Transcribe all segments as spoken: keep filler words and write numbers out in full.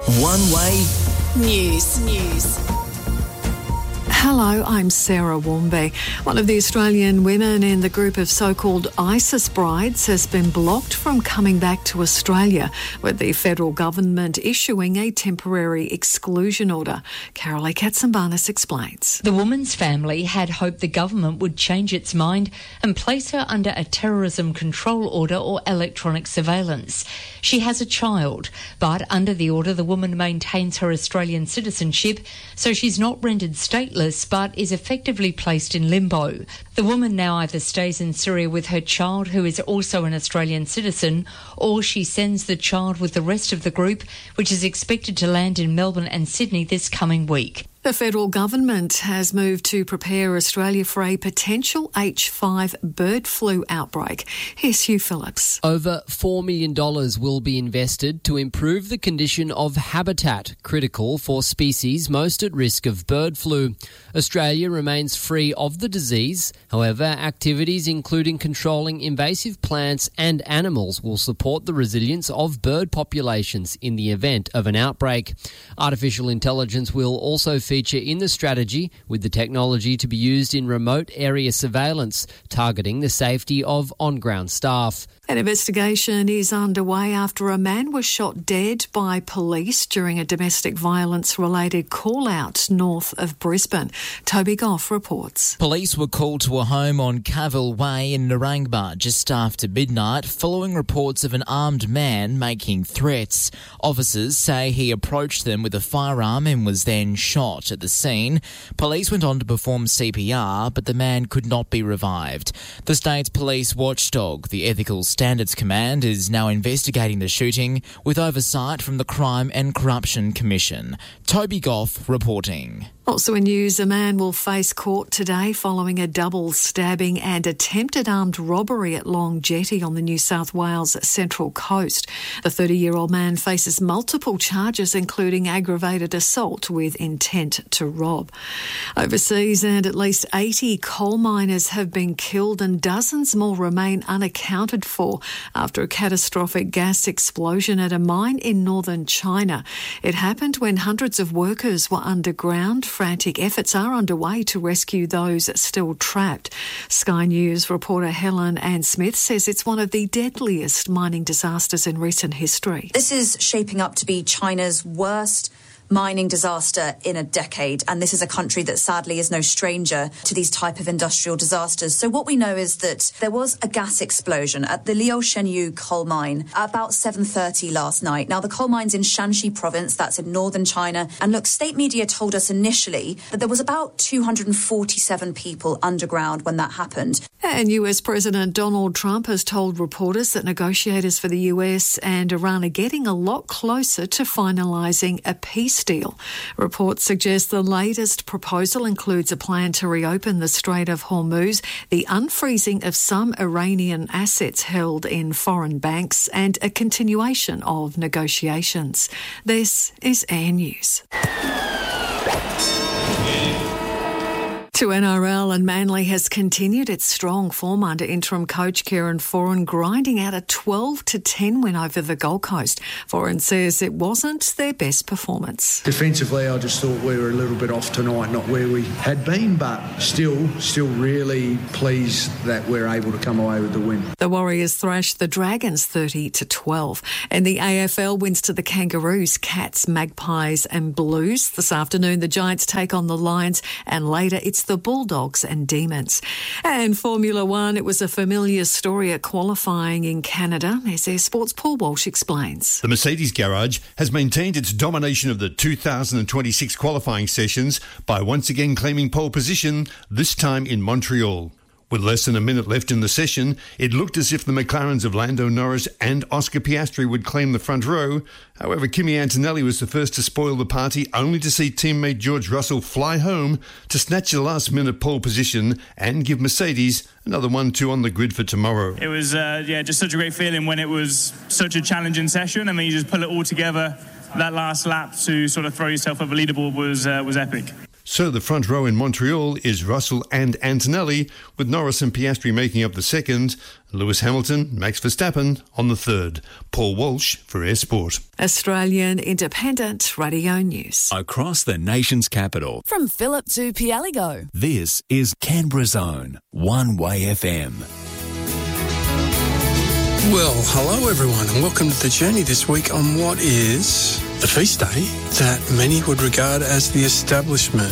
One Way News. News. Hello, I'm Sarah Warmby. One of the Australian women in the group of so-called ISIS brides has been blocked from coming back to Australia, with the federal government issuing a temporary exclusion order. Carolee Katsambanis explains. The woman's family had hoped the government would change its mind and place her under a terrorism control order or electronic surveillance. She has a child, but under the order the woman maintains her Australian citizenship, so she's not rendered stateless but is effectively placed in limbo. The woman now either stays in Syria with her child, who is also an Australian citizen, or she sends the child with the rest of the group, which is expected to land in Melbourne and Sydney this coming week. The federal government has moved to prepare Australia for a potential H five bird flu outbreak. Here's Hugh Phillips. Over four million dollars will be invested to improve the condition of habitat, critical for species most at risk of bird flu. Australia remains free of the disease. However, activities including controlling invasive plants and animals will support the resilience of bird populations in the event of an outbreak. Artificial intelligence will also feature feature in the strategy, with the technology to be used in remote area surveillance, targeting the safety of on-ground staff. An investigation is underway after a man was shot dead by police during a domestic violence-related call-out north of Brisbane. Toby Goff reports. Police were called to a home on Cavill Way in Narangba just after midnight following reports of an armed man making threats. Officers say he approached them with a firearm and was then shot at the scene. Police went on to perform C P R, but the man could not be revived. The state's police watchdog, the Ethical Standards Command, is now investigating the shooting with oversight from the Crime and Corruption Commission. Toby Goff reporting. Also in news, a man will face court today following a double stabbing and attempted armed robbery at Long Jetty on the New South Wales Central Coast. The thirty-year-old man faces multiple charges, including aggravated assault with intent to rob. Overseas, and at least eighty coal miners have been killed and dozens more remain unaccounted for after a catastrophic gas explosion at a mine in northern China. It happened when hundreds of workers were underground. Frantic efforts are underway to rescue those still trapped. Sky News reporter Helen Ann Smith says it's one of the deadliest mining disasters in recent history. This is shaping up to be China's worst mining disaster in a decade, and this is a country that sadly is no stranger to these type of industrial disasters. So what we know is that there was a gas explosion at the Liu Shenyu coal mine at about seven thirty last night. Now, the coal mine's in Shanxi province, that's in northern China, and look, state media told us initially that there was about two hundred forty-seven people underground when that happened. And U S President Donald Trump has told reporters that negotiators for the U S and Iran are getting a lot closer to finalising a peace deal. Reports suggest the latest proposal includes a plan to reopen the Strait of Hormuz, the unfreezing of some Iranian assets held in foreign banks, and a continuation of negotiations. This is Air News. To N R L, and Manly has continued its strong form under interim coach Kieran Foran, grinding out a twelve to ten win over the Gold Coast. Foran says it wasn't their best performance. Defensively, I just thought we were a little bit off tonight, not where we had been, but still, still really pleased that we're able to come away with the win. The Warriors thrashed the Dragons thirty to twelve. And the A F L wins to the Kangaroos, Cats, Magpies and Blues. This afternoon, the Giants take on the Lions, and later it's the Bulldogs and Demons. And Formula One, it was a familiar story at qualifying in Canada. S A Sports' Paul Walsh explains. The Mercedes garage has maintained its domination of the two thousand twenty-six qualifying sessions by once again claiming pole position, this time in Montreal. With less than a minute left in the session, it looked as if the McLarens of Lando Norris and Oscar Piastri would claim the front row. However, Kimi Antonelli was the first to spoil the party, only to see teammate George Russell fly home to snatch a last-minute pole position and give Mercedes another one two on the grid for tomorrow. It was, uh, yeah, just such a great feeling when it was such a challenging session. I mean, you just pull it all together. That last lap to sort of throw yourself over the leaderboard was uh, was epic. So the front row in Montreal is Russell and Antonelli, with Norris and Piastri making up the second, Lewis Hamilton, Max Verstappen on the third. Paul Walsh for Air Sport. Australian Independent Radio News. Across the nation's capital. From Phillip to Pialigo. This is Canberra's own One Way F M. Well, hello everyone and welcome to the journey this week on what is the feast day that many would regard as the establishment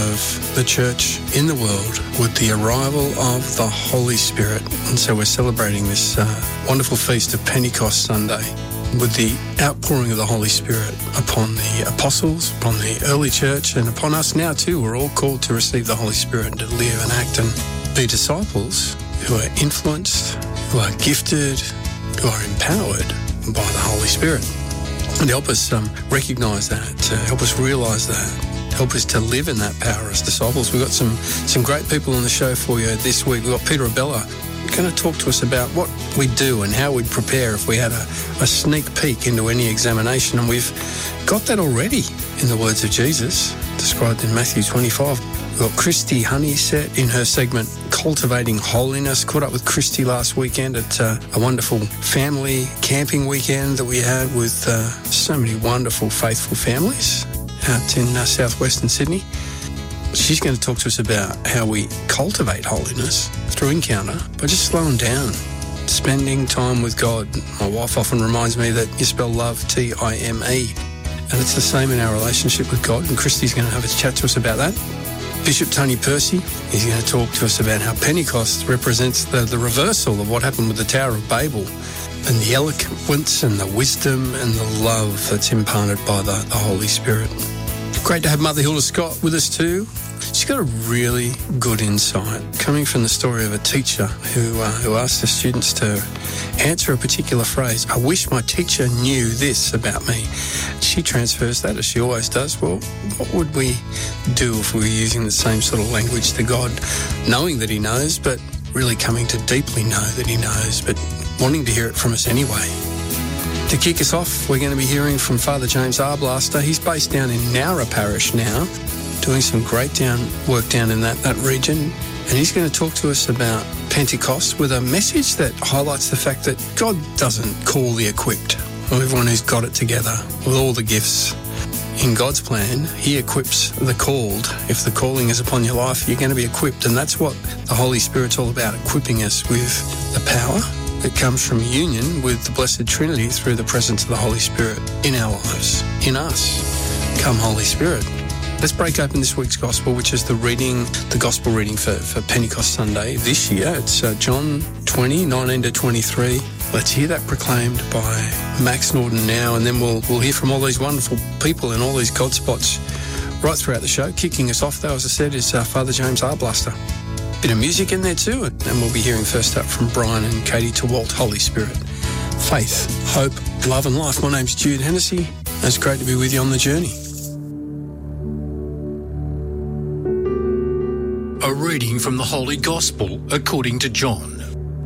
of the church in the world with the arrival of the Holy Spirit. And so we're celebrating this uh, wonderful feast of Pentecost Sunday with the outpouring of the Holy Spirit upon the apostles, upon the early church, and upon us now too. We're all called to receive the Holy Spirit and to live and act and be disciples who are influenced, who are gifted, who are empowered by the Holy Spirit. And help us um, recognise that, to help us realise that, help us to live in that power as disciples. We've got some, some great people on the show for you this week. We've got Peter Abella going to talk to us about what we do and how we'd prepare if we had a, a sneak peek into any examination. And we've got that already in the words of Jesus, described in Matthew twenty-five. We've got Christy Honeysett in her segment Cultivating Holiness. Caught up with Christy last weekend at uh, a wonderful family camping weekend that we had with uh, so many wonderful, faithful families out in uh, southwestern Sydney. She's going to talk to us about how we cultivate holiness through encounter by just slowing down, spending time with God. My wife often reminds me that you spell love T I M E, and it's the same in our relationship with God, and Christy's going to have a chat to us about that. Bishop Tony Percy is going to talk to us about how Pentecost represents the, the reversal of what happened with the Tower of Babel, and the eloquence and the wisdom and the love that's imparted by the, the Holy Spirit. Great to have Mother Hilda Scott with us too. She's got a really good insight coming from the story of a teacher who uh, who asked the students to answer a particular phrase. I wish my teacher knew this about me. She transfers that, as she always does. Well, what would we do if we were using the same sort of language to God, knowing that he knows, but really coming to deeply know that he knows, but wanting to hear it from us anyway? To kick us off, we're going to be hearing from Father James Arblaster. He's based down in Nowra Parish now, doing some great down work down in that, that region. And he's going to talk to us about Pentecost with a message that highlights the fact that God doesn't call the equipped, or everyone who's got it together with all the gifts. In God's plan, he equips the called. If the calling is upon your life, you're going to be equipped. And that's what the Holy Spirit's all about, equipping us with the power that comes from union with the Blessed Trinity through the presence of the Holy Spirit in our lives, in us. Come, Holy Spirit. Let's break open this week's Gospel, which is the reading, the Gospel reading for, for Pentecost Sunday this year. It's uh, John twenty, nineteen to twenty-three. Let's hear that proclaimed by Max Norton now, and then we'll we'll hear from all these wonderful people in all these God spots right throughout the show. Kicking us off, though, as I said, is uh, Father James Arblaster. Bit of music in there too, and we'll be hearing first up from Brian and Katie TeWalt, Holy Spirit. Faith, hope, love and life. My name's Jude Hennessy. It's great to be with you on the journey. A reading from the Holy Gospel according to John.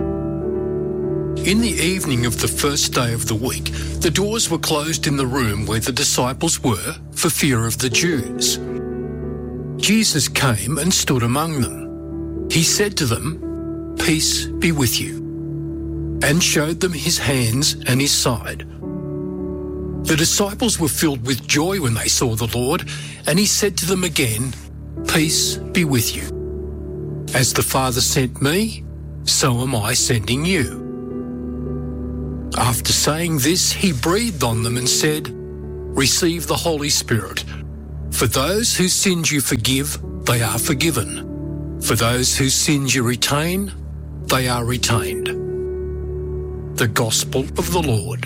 In the evening of the first day of the week, the doors were closed in the room where the disciples were for fear of the Jews. Jesus came and stood among them. He said to them, "Peace be with you," and showed them his hands and his side. The disciples were filled with joy when they saw the Lord, and he said to them again, "Peace be with you. As the Father sent me, so am I sending you." After saying this, he breathed on them and said, "Receive the Holy Spirit. For those whose sins you forgive, they are forgiven. For those whose sins you retain, they are retained." The Gospel of the Lord.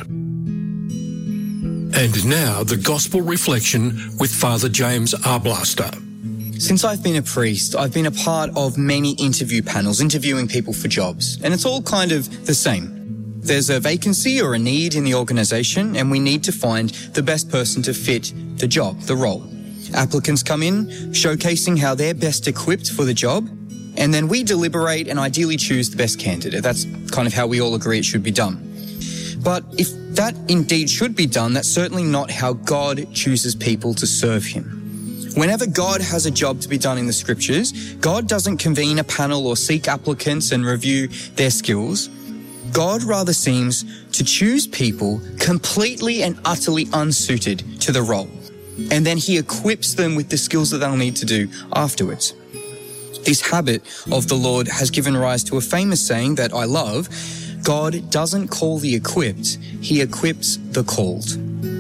And now the Gospel reflection with Father James Arblaster. Since I've been a priest, I've been a part of many interview panels, interviewing people for jobs, and it's all kind of the same. There's a vacancy or a need in the organisation, and we need to find the best person to fit the job, the role. Applicants come in, showcasing how they're best equipped for the job, and then we deliberate and ideally choose the best candidate. That's kind of how we all agree it should be done. But if that indeed should be done, that's certainly not how God chooses people to serve him. Whenever God has a job to be done in the scriptures, God doesn't convene a panel or seek applicants and review their skills. God rather seems to choose people completely and utterly unsuited to the role. And then he equips them with the skills that they'll need to do afterwards. This habit of the Lord has given rise to a famous saying that I love: God doesn't call the equipped, he equips the called.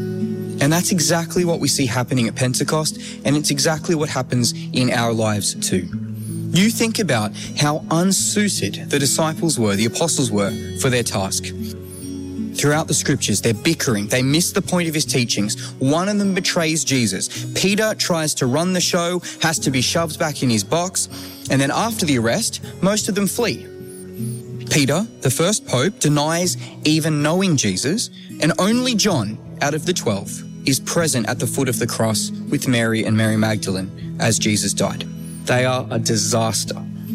And that's exactly what we see happening at Pentecost, and it's exactly what happens in our lives too. You think about how unsuited the disciples were, the apostles were, for their task. Throughout the scriptures, they're bickering. They miss the point of his teachings. One of them betrays Jesus. Peter tries to run the show, has to be shoved back in his box. And then after the arrest, most of them flee. Peter, the first pope, denies even knowing Jesus. And only John, out of the twelve, is present at the foot of the cross with Mary and Mary Magdalene as Jesus died. They are a disaster.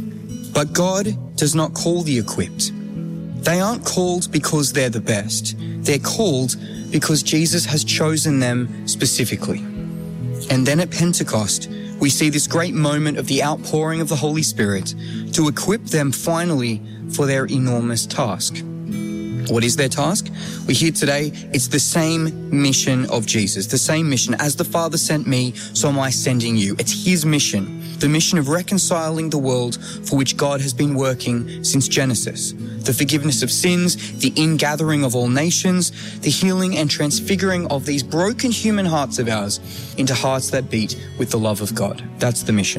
But God does not call the equipped. They aren't called because they're the best. They're called because Jesus has chosen them specifically. And then at Pentecost, we see this great moment of the outpouring of the Holy Spirit to equip them finally for their enormous task. What is their task? We hear today it's the same mission of Jesus, the same mission. As the Father sent me, so am I sending you. It's his mission, the mission of reconciling the world for which God has been working since Genesis. The forgiveness of sins, the ingathering of all nations, the healing and transfiguring of these broken human hearts of ours into hearts that beat with the love of God. That's the mission.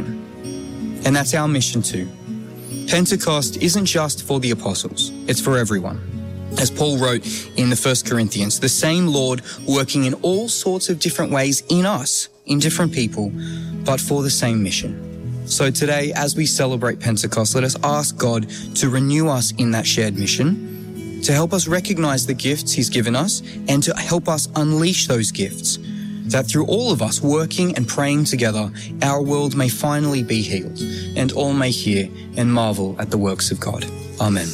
And that's our mission too. Pentecost isn't just for the apostles, it's for everyone. As Paul wrote in the First Corinthians, the same Lord working in all sorts of different ways in us, in different people, but for the same mission. So today, as we celebrate Pentecost, let us ask God to renew us in that shared mission, to help us recognize the gifts he's given us, and to help us unleash those gifts, that through all of us working and praying together, our world may finally be healed, and all may hear and marvel at the works of God. Amen.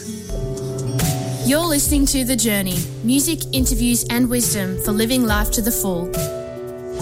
You're listening to The Journey, music, interviews and wisdom for living life to the full.